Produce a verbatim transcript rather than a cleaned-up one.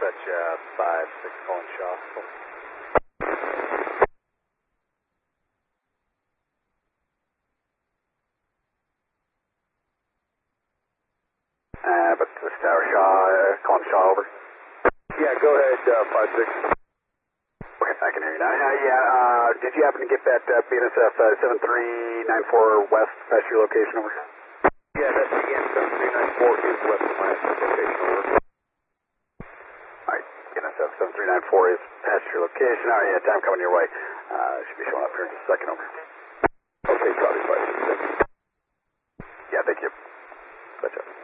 dispatch uh, five six calling Shaw. Uh, but this tower, Shaw, uh, calling Shaw over. Yeah, go ahead, uh, five six. Okay, I can hear you now. Uh, yeah, uh, did you happen to get that uh, B N S F uh, seven three nine four West past your location over? Yeah, that's the N seven three nine four is west of my location over. Alright, B N S F seven three nine four is past your location. Alright, yeah, time coming your way. Uh, should be showing up here in just a second over. Okay, Charlie five six. Yeah, thank you. Gotcha.